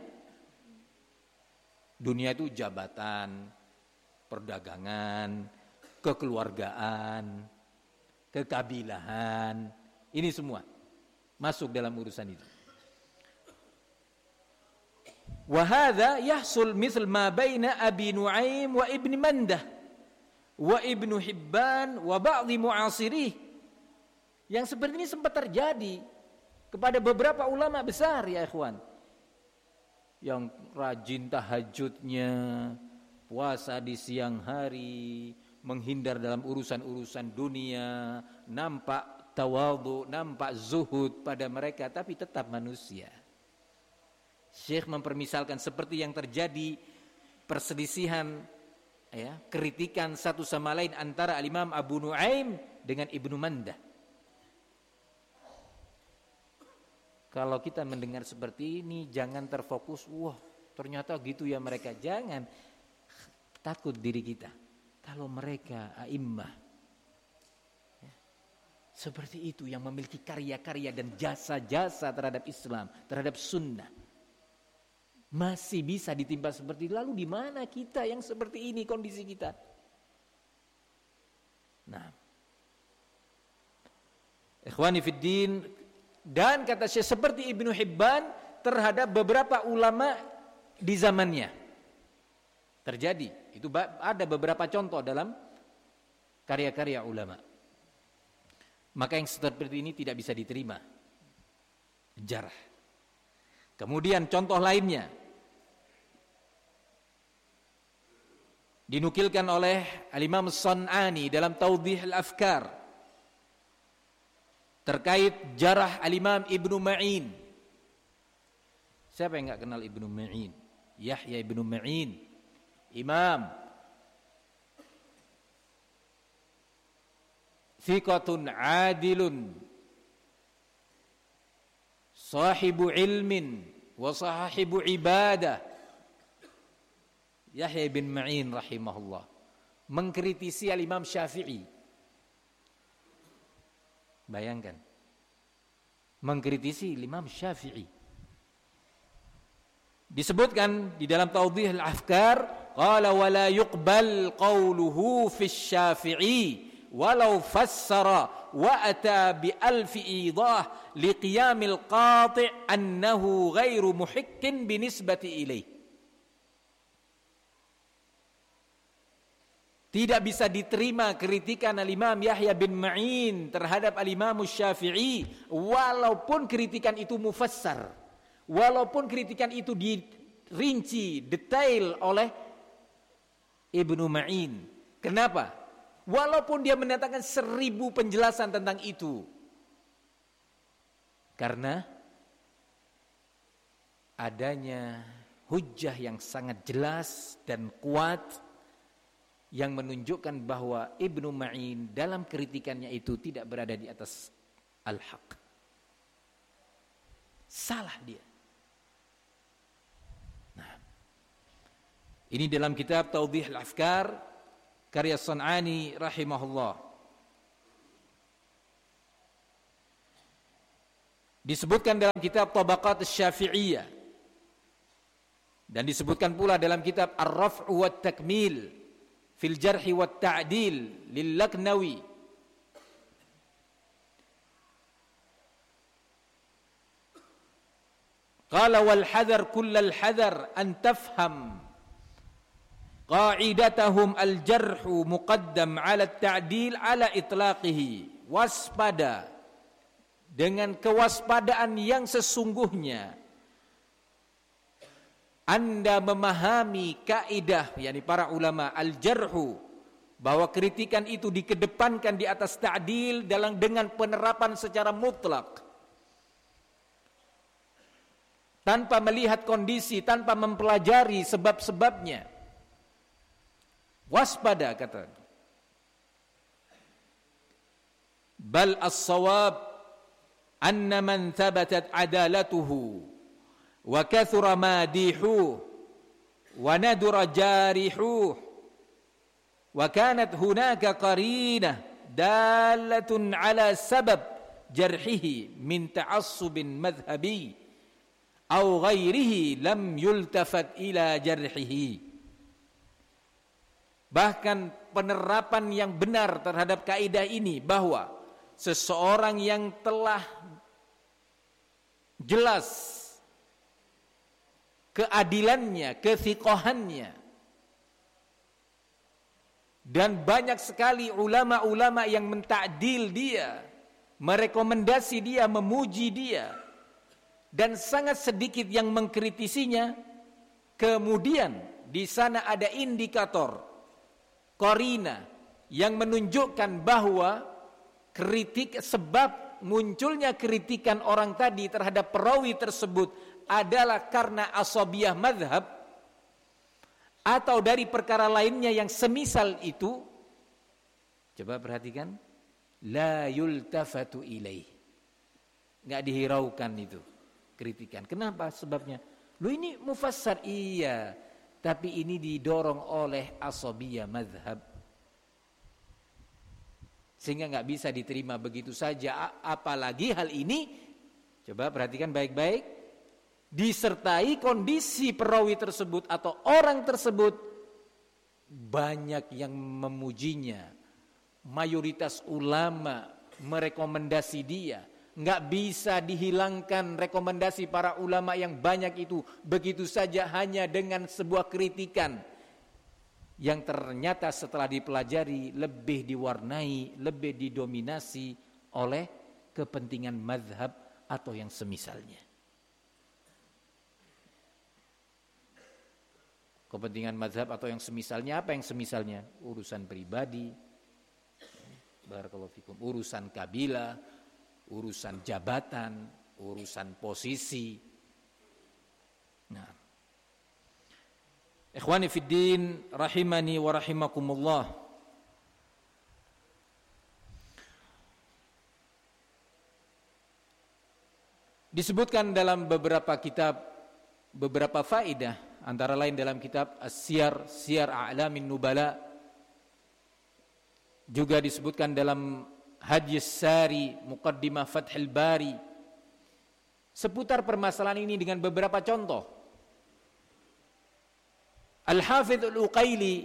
dunia itu jabatan, perdagangan, kekeluargaan, kekabilahan, ini semua masuk dalam urusan itu. Wa hadza yahsul misl ma baina Abi Nuaim wa Ibnu Mandah wa Ibnu Hibban wa ba'dhi mu'asirih. Yang seperti ini sempat terjadi kepada beberapa ulama besar, ya ikhwan, yang rajin tahajudnya, puasa di siang hari, menghindar dalam urusan-urusan dunia, nampak tawadhu, nampak zuhud pada mereka, tapi tetap manusia. Syekh mempermisalkan seperti yang terjadi perselisihan, ya, kritikan satu sama lain antara Al-Imam Abu Nuaim dengan Ibnu Mandah. Kalau kita mendengar seperti ini, jangan terfokus, wah ternyata gitu ya mereka. Jangan takut diri kita. Kalau mereka a'immah, ya, seperti itu, yang memiliki karya-karya dan jasa-jasa terhadap Islam, terhadap sunnah, masih bisa ditimpa seperti itu. Lalu di mana kita yang seperti ini kondisi kita? Nah, ikhwani fiddin, dan kata Syekh seperti Ibnu Hibban terhadap beberapa ulama di zamannya terjadi. Itu ada beberapa contoh dalam karya-karya ulama. Maka yang seperti ini tidak bisa diterima, jarah. Kemudian contoh lainnya dinukilkan oleh Al-Imam As-San'ani dalam Tawdih Al-Afkar terkait jarah Al-Imam Ibnu Ma'in. Siapa yang enggak kenal Ibnu Ma'in? Yahya Ibnu Ma'in, imam thiqatun adilun sahibu ilmin wa sahibu ibadah. Yahya bin Ma'in rahimahullah mengkritisi Al-Imam Syafi'i. Bayangkan, mengkritisi Imam Syafi'i. Disebutkan di dalam Tawdih Al-Afkar, qala wa la yuqbal qawluhu fi Syafi'i walau fassara wa ata bi alfi idah liqiyamil qati' annahu ghairu muhikkin binisbati ilaih. Tidak bisa diterima kritikan Al-Imam Yahya bin Ma'in terhadap Al-Imam Syafi'i, walaupun kritikan itu mufassar, walaupun kritikan itu dirinci detail oleh Ibnu Ma'in. Kenapa? Walaupun dia menyatakan seribu penjelasan tentang itu, karena adanya hujjah yang sangat jelas dan kuat yang menunjukkan bahwa Ibnu Ma'in dalam kritikannya itu tidak berada di atas al-haq. Salah dia. Nah, ini dalam kitab Tawdih Al-Afkar karya San'ani rahimahullah. Disebutkan dalam kitab Tabaqat Asy-Syafi'iyah dan disebutkan pula dalam kitab Ar-Raf' wa Takmil fil Jarh wa Ta'dil lil-Laknawi. Qala wal hadar kullal hadar an tafham qa'idatahum al jarhu muqaddam ala ta'dil ala itlaqihi. Waspada dengan kewaspadaan yang sesungguhnya Anda memahami kaidah, yakni para ulama, al jarhu, bahwa kritikan itu dikedepankan di atas ta'dil dalam dengan penerapan secara mutlak, tanpa melihat kondisi, tanpa mempelajari sebab-sebabnya. Waspada, kata. Bal as-sawab anna man thabatat adalatuhu wa kathura madihuh wa nadura jarihuh wa kanat hunaka qarinah dalatun ala sabab jarhihi min ta'assubin madhhabi au ghairihi lam yultafat ila jarhihi. Bahkan penerapan yang benar terhadap kaidah ini, bahwa seseorang yang telah jelas keadilannya, kethiqahannya, dan banyak sekali ulama-ulama yang mentakdil dia, merekomendasi dia, memuji dia, dan sangat sedikit yang mengkritisinya. Kemudian di sana ada indikator, qarina, yang menunjukkan bahwa kritik, sebab munculnya kritikan orang tadi terhadap perawi tersebut adalah karena asabiyah madhab atau dari perkara lainnya yang semisal itu. Coba perhatikan, la yultafatu ilaih, enggak dihiraukan itu kritikan. Kenapa? Sebabnya, lu ini mufassar, iya, tapi ini didorong oleh asabiyah madhab, sehingga nggak bisa diterima begitu saja. Apalagi hal ini, coba perhatikan baik-baik, disertai kondisi perawi tersebut atau orang tersebut banyak yang memujinya, mayoritas ulama merekomendasi dia. Nggak bisa dihilangkan rekomendasi para ulama yang banyak itu begitu saja hanya dengan sebuah kritikan yang ternyata setelah dipelajari lebih diwarnai, lebih didominasi oleh kepentingan mazhab atau yang semisalnya. Kepentingan mazhab atau yang semisalnya, apa yang semisalnya? Urusan pribadi, barakallahu fikum, urusan kabilah, urusan jabatan, urusan posisi. Nah, ikhwani fiddin rahimani wa rahimakumullah. Disebutkan dalam beberapa kitab beberapa faedah, antara lain dalam kitab As-Siyar, Siyar A'lamin Nubala, juga disebutkan dalam Hadis Sari, Muqaddimah Fathul Bari, seputar permasalahan ini dengan beberapa contoh. Al-Hafidz Al-Uqaili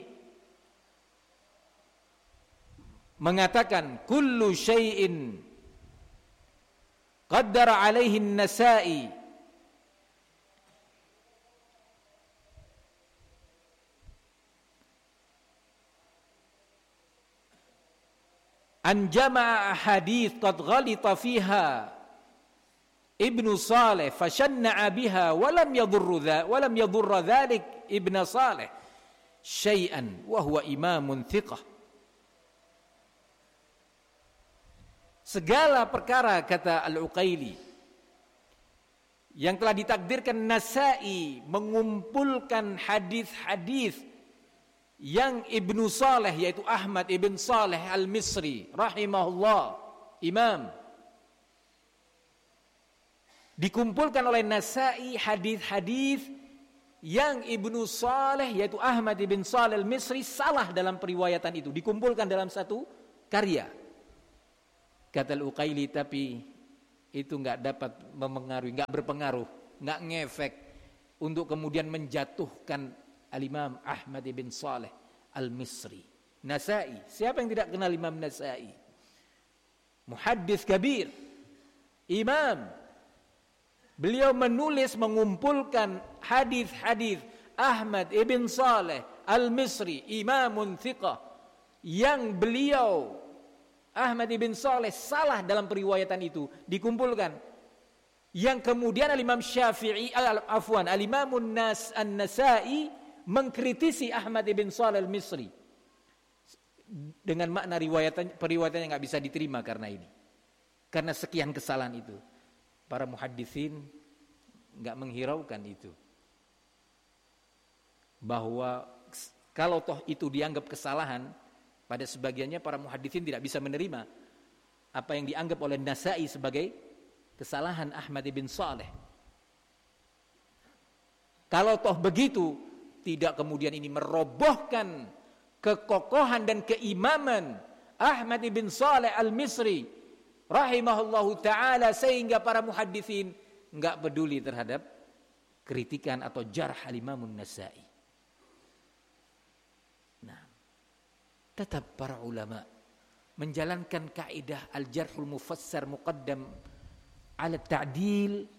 mengatakan, kullu syai'in qaddara alaihi an-Nasa'i an jama'a hadits qad ghalita fiha Ibnu Saleh fashanna'a biha wa lam yadurru dha wa lam yadurra dhalik Ibnu Saleh syai'an wa huwa imamun thiqah. Segala perkara, kata Al-Uqaili, yang telah ditakdirkan Nasa'i mengumpulkan hadis-hadis yang Ibnu Saleh, yaitu Ahmad ibn Saleh al-Misri rahimahullah, imam, dikumpulkan oleh Nasa'i hadis-hadis yang Ibnu Saleh yaitu Ahmad ibn Saleh al-Misri salah dalam periwayatan itu, dikumpulkan dalam satu karya. Kata Al-Uqaili, tapi itu enggak dapat mempengaruhi, enggak berpengaruh, enggak ngefek untuk kemudian menjatuhkan Al-Imam Ahmad ibn Saleh al-Misri. Nasai, siapa yang tidak kenal Imam Nasai? Muhaddits kabir, imam. Beliau menulis, mengumpulkan hadis-hadis Ahmad ibn Saleh al-Misri, imamun thiqah, yang beliau Ahmad ibn Saleh salah dalam periwayatan itu, dikumpulkan. Yang kemudian Al-Imam Syafi'i, afwan, Al-Imamun Nas An-Nasai mengkritisi Ahmad ibn Saleh al-Misri dengan makna riwayatan periwayatan yang enggak bisa diterima karena ini. Karena sekian kesalahan itu. Para muhaddisin enggak menghiraukan itu. Bahwa kalau toh itu dianggap kesalahan, pada sebagiannya para muhaddisin tidak bisa menerima apa yang dianggap oleh Nasai sebagai kesalahan Ahmad ibn Saleh. Kalau toh begitu, tidak kemudian ini merobohkan kekokohan dan keimaman Ahmad ibn Saleh al-Misri rahimahullahu ta'ala, sehingga para muhaddisin enggak peduli terhadap kritikan atau jarh al-Imamun Nasai. Nah, tetap para ulama menjalankan kaidah al-jarhul mufassar muqaddam ala ta'dil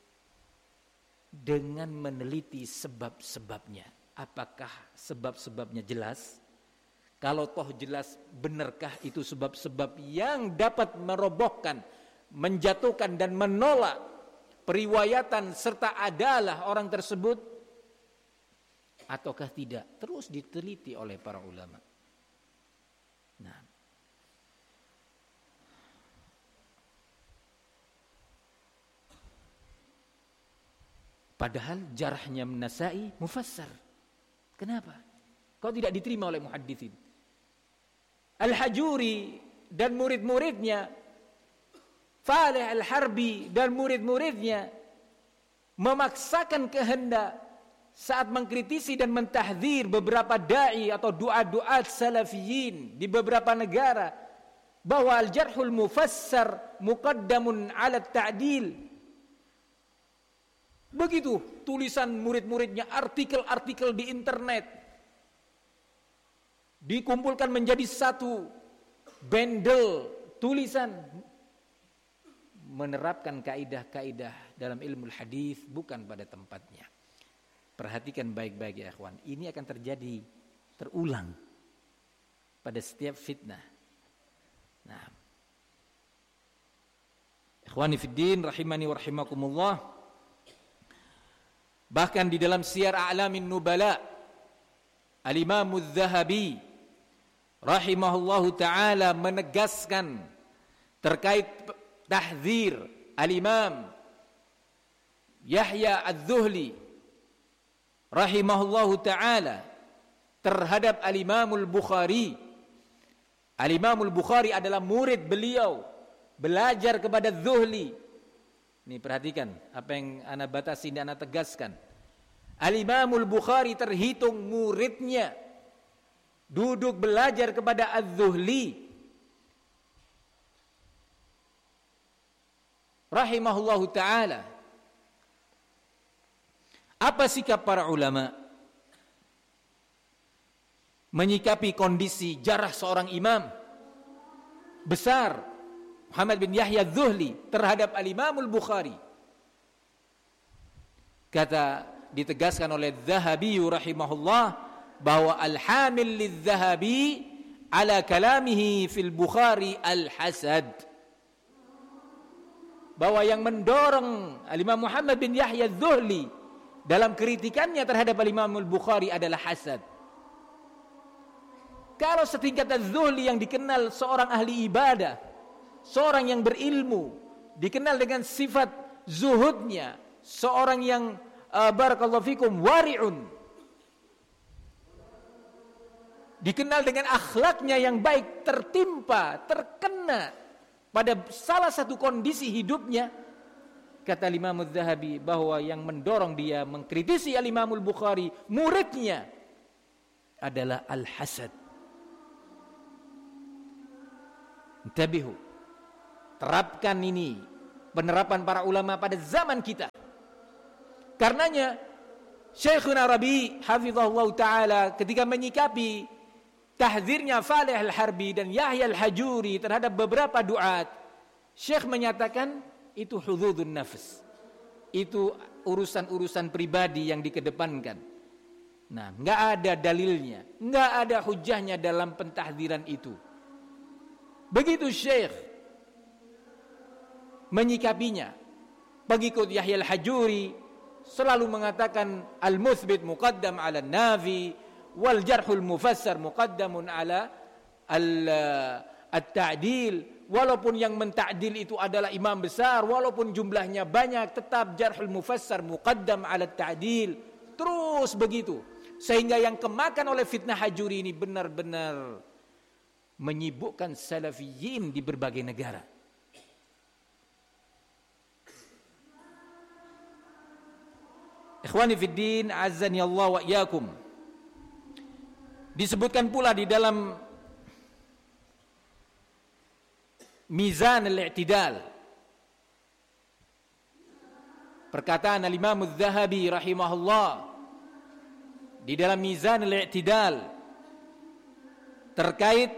dengan meneliti sebab-sebabnya. Apakah sebab-sebabnya jelas? Kalau toh jelas, benarkah itu sebab-sebab yang dapat merobohkan, menjatuhkan dan menolak periwayatan serta adalah orang tersebut, ataukah tidak? Terus diteliti oleh para ulama. Nah, padahal jarahnya Nasai mufassar. Kenapa? Kok tidak diterima oleh muhaddisin? Al-Hajuri dan murid-muridnya, Falih Al-Harbi dan murid-muridnya memaksakan kehendak saat mengkritisi dan mentahdzir beberapa dai atau du'a-du'at salafiyin di beberapa negara bahwa al-jarhul mufassar muqaddamun 'ala ta'dil. Begitu tulisan murid-muridnya, artikel-artikel di internet dikumpulkan menjadi satu bundle tulisan menerapkan kaidah-kaidah dalam ilmu hadis bukan pada tempatnya. Perhatikan baik-baik ya ikhwan, ini akan terjadi terulang pada setiap fitnah. Nah, ikhwani fiddin rahimani wa rahimakumullah, bahkan di dalam Siyar A'lamin Nubala Al-Imam Az-Zahabi rahimahullahu ta'ala menegaskan terkait tahdzir Al-Imam Yahya Az-Zuhli rahimahullahu ta'ala terhadap Al-Imam Al-Bukhari. Al-Imam Al-Bukhari adalah murid beliau, belajar kepada Zuhli. Ini perhatikan apa yang ana batasi dan ana tegaskan. Al-Imam Al-Bukhari terhitung muridnya, duduk belajar kepada Az-Zuhli rahimahullahu ta'ala. Apa sikap para ulama menyikapi kondisi jarah seorang imam besar Muhammad bin Yahya Az-Zuhli terhadap Al-Imam Al-Bukhari? Kata, ditegaskan oleh Zahabi rahimahullah bahwa al-hamil lidz-Zahabi ala kalamihi fil Bukhari al-hasad, bahwa yang mendorong Al-Imam Muhammad bin Yahya Az-Zuhli dalam kritikannya terhadap Al-Imam Al-Bukhari adalah hasad. Kalau setingkat Az-Zuhli yang dikenal seorang ahli ibadah, seorang yang berilmu, dikenal dengan sifat zuhudnya, seorang yang uh, barakallahu fikum wari'un, dikenal dengan akhlaknya yang baik, tertimpa, terkena pada salah satu kondisi hidupnya, kata Imam Az-Zahabi bahwa yang mendorong dia mengkritisi Al-Imam Al-Bukhari, muridnya, adalah al-hasad. Intabihu. Terapkan ini, penerapan para ulama pada zaman kita. Karenanya Syekhuna Rabi hafizahullah taala ketika menyikapi tahdzirnya Falih Al-Harbi dan Yahya Al-Hajuri terhadap beberapa duat, Syekh menyatakan itu hududun nafs. Itu urusan-urusan pribadi yang dikedepankan. Nah, enggak ada dalilnya, enggak ada hujahnya dalam pentahdziran itu. Begitu Syekh menyikapinya. Pengikut Yahya Al-Hajuri selalu mengatakan al-muthbit muqaddam 'ala an-nafi wal jarhul mufassar muqaddamun 'ala al-ta'dil. Walaupun yang menta'dil itu adalah imam besar, walaupun jumlahnya banyak, tetap jarhul mufassar muqaddam 'ala at-ta'dil. Terus begitu. Sehingga yang kemakan oleh fitnah Hajuri ini benar-benar menyibukkan salafiyin di berbagai negara. Ikhwani fid din, azzani Allah wa iyyakum. Disebutkan pula di dalam Mizan al-I'tidal, perkataan al-Imam Az-Zahabi rahimahullah di dalam Mizan al-I'tidal terkait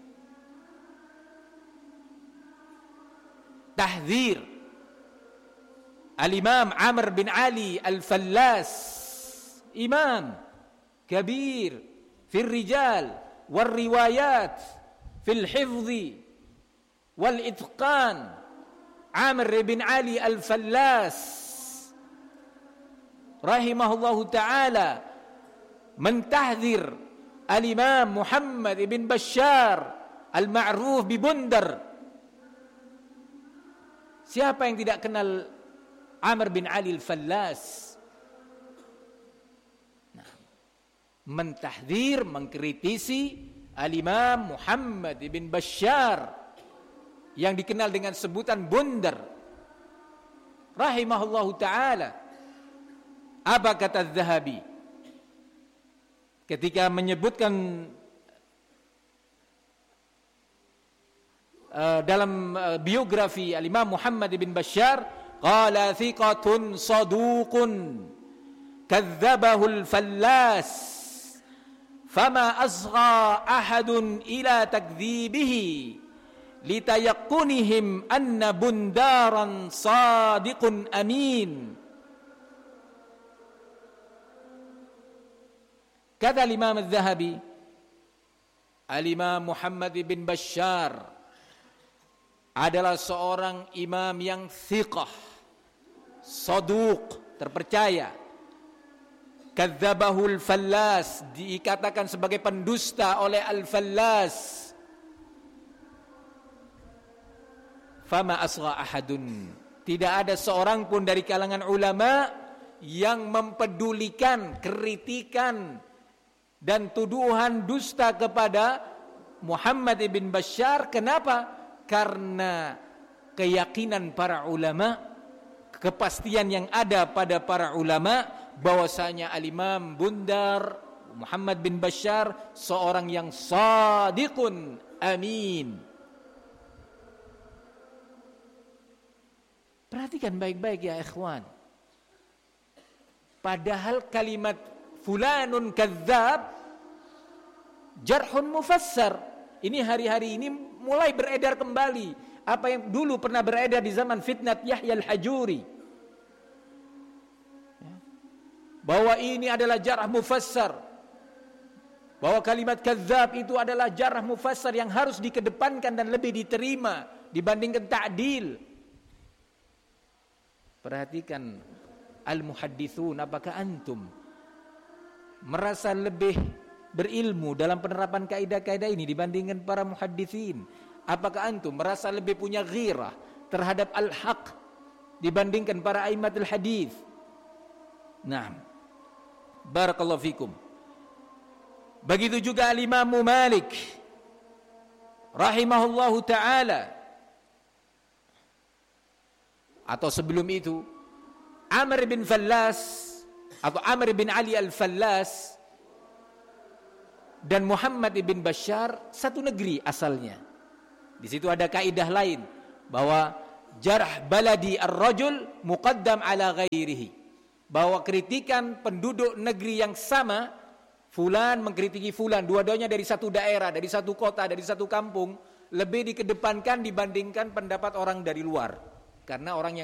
tahdzir al-Imam Amr bin Ali al-Fallas, imam kabir fil rijal wal riwayat fil hifzi wal itqan. Amr bin Ali al-Fallas rahimahullahu ta'ala mentahdzir al-Imam Muhammad ibn Bashar al-ma'ruf bi Bundar. Siapa yang tidak kenal Amr bin Ali al-Fallas? Nah, mentahdzir, mengkritisi al-Imam Muhammad ibn Bashar yang dikenal dengan sebutan Bundar rahimahullahu ta'ala. Apa kata Az-Zahabi ketika menyebutkan uh, dalam uh, biografi al-Imam Muhammad ibn Bashar, qala thiqatun saduqun kadzabahu al-Fallas fama asgha ahadun ila takdzibihi litayaqunihim anna bundaran sadiqun amin. Kata Imam Az-Zahabi, Al-Imam Muhammad bin Bashar adalah seorang imam yang thiqah, saduq, terpercaya. Kadzabahul Fallas, dikatakan sebagai pendusta oleh Al-Fallas. Fama asgha ahadun, tidak ada seorang pun dari kalangan ulama yang mempedulikan kritikan dan tuduhan dusta kepada Muhammad ibn Bashar. Kenapa? Karena keyakinan para ulama, kepastian yang ada pada para ulama bahwasanya al-Imam Bundar Muhammad bin Bashar seorang yang sadiqun amin. Perhatikan baik-baik ya ikhwan. Padahal kalimat fulanun kadzab jarhun mufassar ini hari-hari ini mulai beredar kembali. Apa yang dulu pernah beredar di zaman fitnat Yahya Al-Hajuri, bahwa ini adalah jarh mufassar, bahwa kalimat kadzab itu adalah jarh mufassar yang harus dikedepankan dan lebih diterima dibandingkan ta'dil. Perhatikan al-muhaddithun, apakah antum merasa lebih berilmu dalam penerapan kaidah-kaidah ini dibandingkan para muhaddithin? Apakah antum merasa lebih punya ghirah terhadap al-haq dibandingkan para a'immatul hadis? Naam. Barakallahu fikum. Begitu juga al-Imam Malik rahimahullahu taala atau sebelum itu Amr bin Fallas atau Amr bin Ali al-Fallas dan Muhammad bin Bashar satu negeri asalnya. Di situ ada kaidah lain bahwa jarh baladi ar-rajul muqaddam ala ghairihi, bahwa kritikan penduduk negeri yang sama, fulan mengkritiki fulan, dua-duanya dari satu daerah, dari satu kota, dari satu kampung, lebih dikedepankan dibandingkan pendapat orang dari luar. Karena orang yang